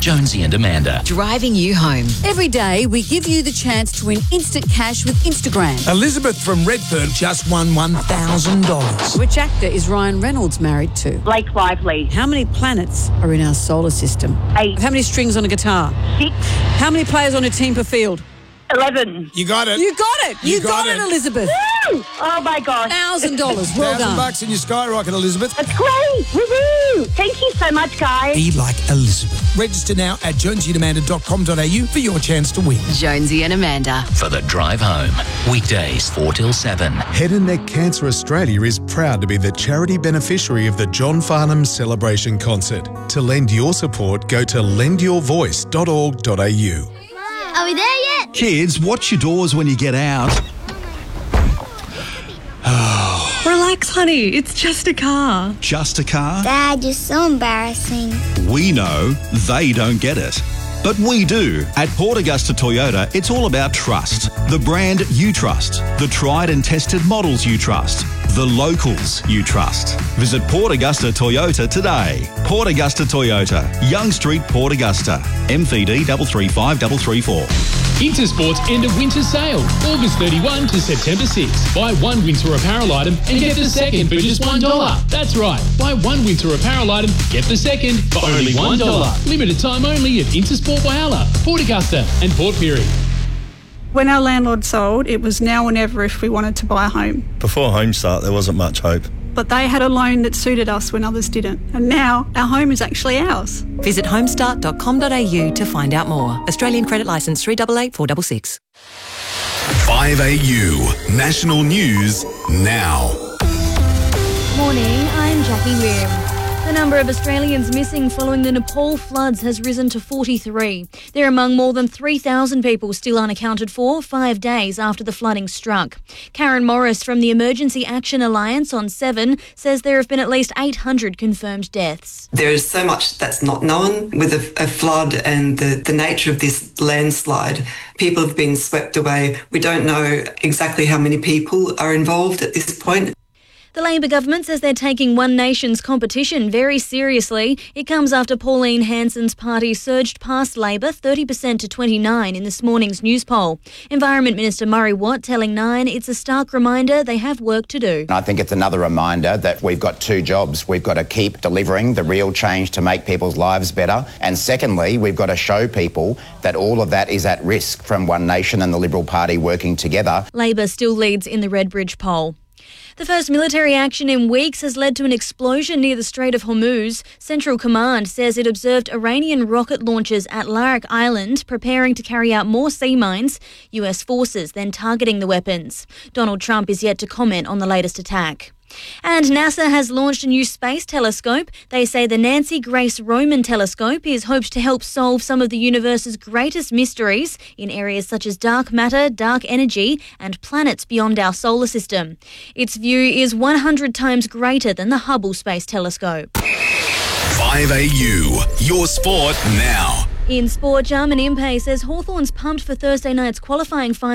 Jonesy and Amanda. Driving you home. Every day, we give you the chance to win instant cash with Instagram. Elizabeth from Redfern just won $1,000. Which actor is Ryan Reynolds married to? Blake Lively. How many planets are in our solar system? 8. How many strings on a guitar? 6. How many players on a team per field? 11. You got it. You got it. You got it, Elizabeth. Woo! Oh my gosh. $1,000. Well done. $1,000 in your skyrocket, Elizabeth. That's great. Woohoo! Thank you so much, guys. Be like Elizabeth. Register now at jonesyandamanda.com.au for your chance to win. Jonesy and Amanda. For the drive home. Weekdays 4 till 7. Head and Neck Cancer Australia is proud to be the charity beneficiary of the John Farnham Celebration Concert. To lend your support, go to lendyourvoice.org.au. Are we there yet? Kids, watch your doors when you get out. Relax, honey. It's just a car. Just a car? Dad, you're so embarrassing. We know they don't get it. But we do. At Port Augusta Toyota, it's all about trust. The brand you trust. The tried and tested models you trust. The locals you trust. Visit Port Augusta Toyota today. Port Augusta Toyota, Young Street, Port Augusta. MVD 335334. Intersport's end of winter sale, August 31 to September 6. Buy one winter apparel item and get the second for just $1. That's right. Buy one winter apparel item, get the second for only $1. Limited time only at Intersport Whyalla, Port Augusta and Port Pirie. When our landlord sold, it was now or never if we wanted to buy a home. Before Home Start, there wasn't much hope. But they had a loan that suited us when others didn't. And now our home is actually ours. Visit homestart.com.au to find out more. Australian credit licence 388466. 5AU National News now. Morning, I'm Jackie Weir. The number of Australians missing following the Nepal floods has risen to 43. They're among more than 3,000 people still unaccounted for 5 days after the flooding struck. Karen Morris from the Emergency Action Alliance on 7 says there have been at least 800 confirmed deaths. There is so much that's not known with a flood and the nature of this landslide. People have been swept away. We don't know exactly how many people are involved at this point. The Labor government says they're taking One Nation's competition very seriously. It comes after Pauline Hanson's party surged past Labor 30% to 29% in this morning's news poll. Environment Minister Murray Watt telling Nine it's a stark reminder they have work to do. I think it's another reminder that we've got two jobs. We've got to keep delivering the real change to make people's lives better. And secondly, we've got to show people that all of that is at risk from One Nation and the Liberal Party working together. Labor still leads in the Redbridge poll. The first military action in weeks has led to an explosion near the Strait of Hormuz. Central Command says it observed Iranian rocket launches at Larak Island, preparing to carry out more sea mines. US forces then targeting the weapons. Donald Trump is yet to comment on the latest attack. And NASA has launched a new space telescope. They say the Nancy Grace Roman telescope is hoped to help solve some of the universe's greatest mysteries in areas such as dark matter, dark energy, and planets beyond our solar system. Its view is 100 times greater than the Hubble Space Telescope. 5AU, your sport now. In sport, Jarman Impey says Hawthorn's pumped for Thursday night's qualifying final.